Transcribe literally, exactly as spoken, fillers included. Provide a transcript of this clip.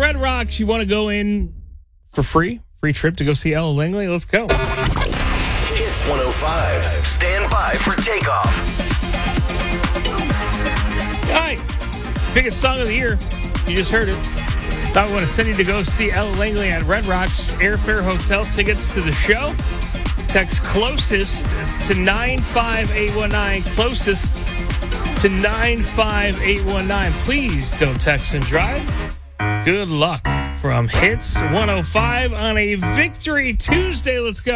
Red Rocks. You want to go in for free? Free trip to go see Ella Langley? Let's go. Hits one oh five. Stand by for takeoff. All right. Biggest song of the year. You just heard it. Thought we want to send you to go see Ella Langley at Red Rocks Airfare Hotel. Tickets to the show. Text closest to nine five eight one nine. Closest to nine five eight one nine. Please don't text and drive. Good luck from Hits one oh five on a Victory Tuesday. Let's go.